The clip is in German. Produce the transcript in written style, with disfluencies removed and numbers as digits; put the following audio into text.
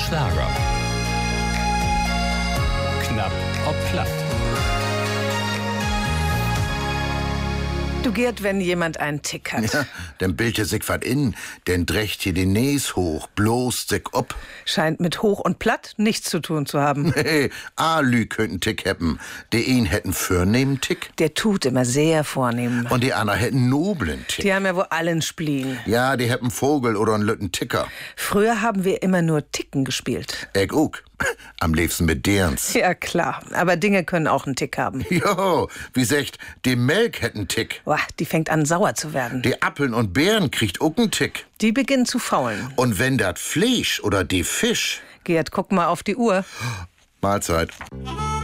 Schlager. Knapp ob platt. Du Gerd, wenn jemand einen Tick hat. Ja, dann bildet sich wat in, dann drecht hier die Näs hoch, bloß sich ob. Scheint mit hoch und platt nichts zu tun zu haben. Hey, Alü könnten Tick hebben. Die einen hätten vornehmen Tick Der tut immer sehr vornehm. und die anderen hätten noblen Tick. Die haben ja wohl allen Spleen. Ja, die hätten Vogel oder einen lütten Ticker. Früher haben wir immer nur Ticken gespielt. Ich auch. Am liebsten mit derns. Ja, klar. Aber Dinge können auch einen Tick haben. Jo, wie sagt, die Melk hätten Tick. Boah, die fängt an, sauer zu werden. Die Appeln und Beeren kriegt auch einen Tick. Die beginnen zu faulen. Und wenn dat Fleisch oder die Fisch... Gerd, guck mal auf die Uhr. Mahlzeit.